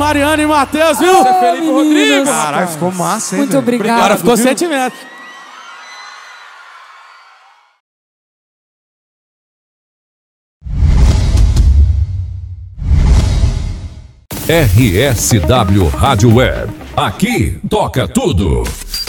Mariana e Matheus, viu? Você é Felipe Rodrigues. Caralho, ficou massa, hein? Muito obrigado. Agora ficou sentimento. RSW Rádio Web. Aqui toca tudo.